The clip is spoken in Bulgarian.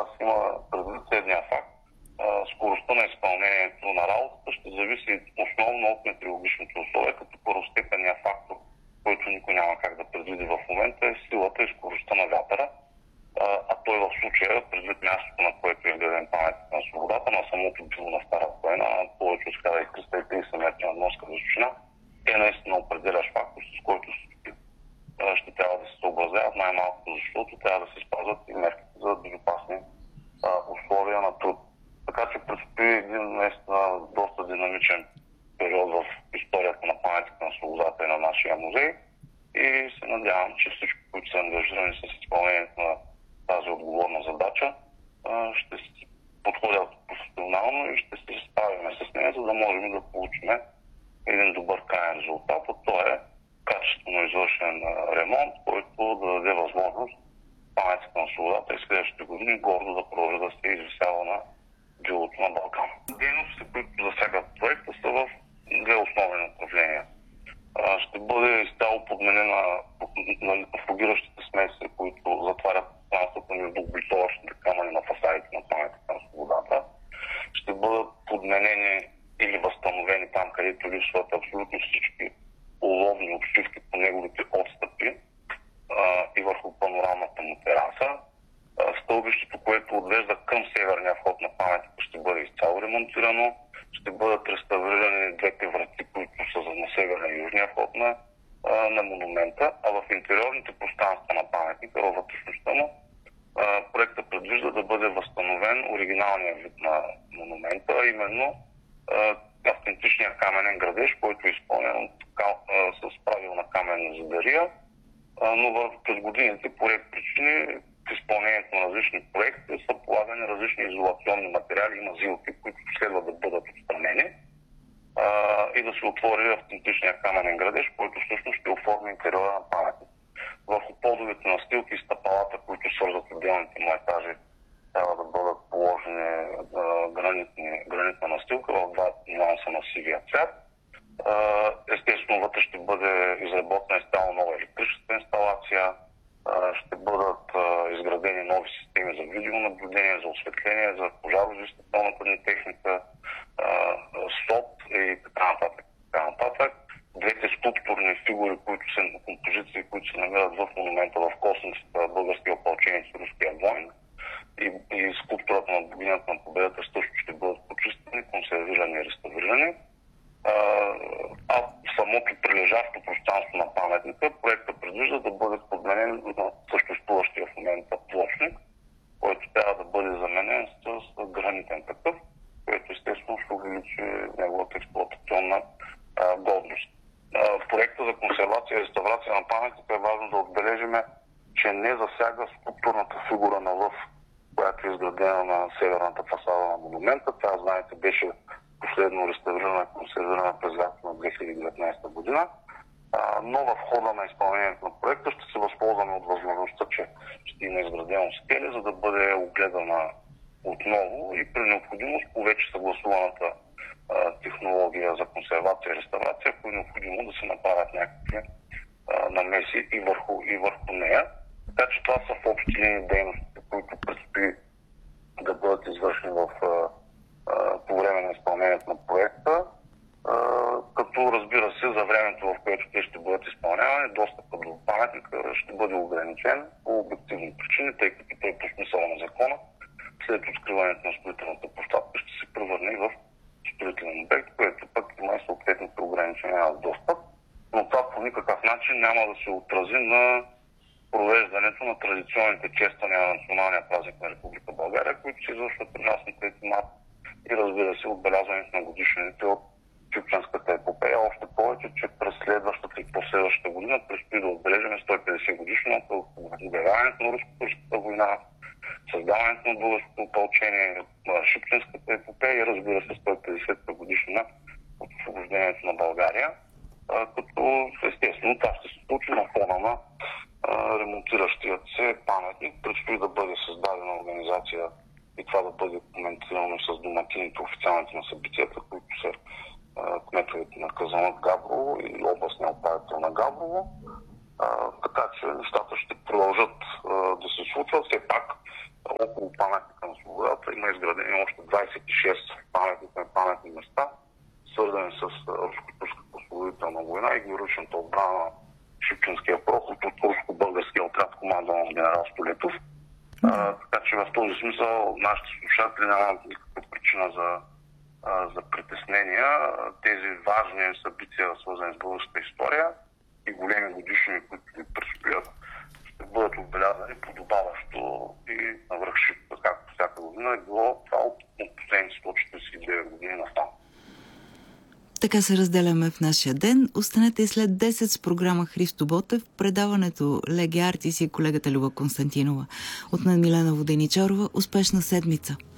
има предвид следния факт. Скоростта на изпълнението на работата ще зависи основно от метеорологичните условия, като първостепенния фактор, който никой няма как да предвиди в момента, е силата и скоростта на вятъра. А той в случая, предвид мястото, на което е изграден паметник на свободата, на самото било на Стара планина, повече от 1330 метра надморска височина, е наистина определящ фактор, с който ще трябва да се съобразяват най-малкото, защото трябва да се спазват и мерките за безопасни условия на труд. Така че предстои един наистина доста динамичен период в историята на паметника на свободата и на нашия музей и се надявам, че всички, които са ангажирани с изпълнението на тази отговорна задача, ще се подходят професионално и ще се справим с нея, за да можем да получим един добър крайен резултат. То е качествено извършен ремонт, който да даде възможност паметника на свободата и следващите години гордо да продължи да се извисява на джилото на Балкан. Дейностите, които засягат проекта, са в две основни направления. Ще бъде изцяло подменена фугиращите смеси, които затварят пространството между облицовъчните камъни на фасадите на паметника на свободата. Ще бъдат подменени или възстановени там, където липсват абсолютно всички уловни обшивки по неговите отстъпи и върху панорамната му тераса. Стълбището, което отвежда към северния вход на паметника, ще бъде изцяло ремонтирано. Ще бъдат реставрирани двете врати, които са на северния и южния вход на монумента, а в интериорните пространства на паметника, във вътрешността му, проектът предвижда да бъде възстановен оригиналният вид на монумента, а именно автентичния каменен градеж, който е изпълнен с правилна каменна зидария, но през годините по ред причини в изпълнението на различни проекти са полагани различни изолационни материали и мазилки, които следва да бъдат отстранени и да се отвори автентичния каменен градеж, който всъщност ще оформи интериора на паметника. Върху подовите настилки и стъпалата, които свързват отделните му етажи, трябва да бъдат положени гранитна настилка в два нюанса на сивия цвят. Естествено, вътре ще бъде изработена изцяло нова електрическа инсталация, ще бъдат изградени нови системи за видеонаблюдение, за осветление, за пожарозащитителната ни техника, СОП и така нататък. Двете скулптурни фигури, композиции, които се намират в монумента в космицата, българския опълченец и руския войн, и скулптурата на богинята на победата също ще бъдат почистени, консервирани и реставрирани. А в самото прилежащо пространство на паметника проектът предвижда да бъде подменен на съществуващия в момента плочник, който трябва да бъде заменен с гранитен такъв, което естествено ще увеличи неговата експлоатационна годност. Проектът за консервация и реставрация на паметника е важно да отбележим, че не засяга скулптурната фигура на лъв, която е изградена на северната фасада на монумента. Тя, знаете, беше последно реставрирана и консервирана през лято на 2019 година. Но в хода на изпълнението на проекта ще се възползваме от възможността, че ще има изградено скеле, за да бъде огледана отново и при необходимост по вече съгласуваната технология за консервация и реставрация, ако е необходимо да се направят някакви намеси и върху нея. Така че това са в общи линии дейностите, които предстои да бъдат извършени по време на изпълнението на проекта, като разбира се, за времето, в което те ще бъдат изпълнявани, достъпът до паметника ще бъде ограничен по обективни причини, тъй като той по смисъла на закона, след откриването на строителната площадка, ще се превърне в строителен обект, което пък има и съответните ограничения на достъп, но това по никакъв начин няма да се отрази на провеждането на традиционните чествания на националния празник на Република България, които се извършват при нас на 3 март и разбира се отбелязването на годишните от Шипченската епопея. Още повече, че през следващата и последващата година предстои да отбележим 150 годишната от обявяването на Руско-турската война, създаването на българското опълчение, Шипченската епопея и разбира се 150 годишна от освобождението на България. Като естествено това ще се случи на фона на ремонтиращият се паметник. Предстои да бъде създадена организация и това да бъде коментирано с домакините официалните на събитията, които са кметовете на Казанлък, Габрово и областния управител на Габрово. Така че нещата ще продължат да се случват. Все пак около паметника на свободата. Има изградени още 26 паметни места, свързани с руско-турската освободителна война и героичната отбрана на Шипченския проход от руско-българския отряд, командван от генерал Столетов. Така че в този смисъл нашите слушатели нямат никаква причина за притеснения. Тези важни събития, свързани с българската история и големи годишни, които ни предстоят, ще бъдат отбелязани подобаващо и навръх шипка, както всяка година е било това от последните 149 години насам. Така се разделяме в нашия ден. Останете и след 10 с програма Христо Ботев, предаването Леги Артис и колегата Люба Константинова. От мен Милена Воденичарова. Успешна седмица!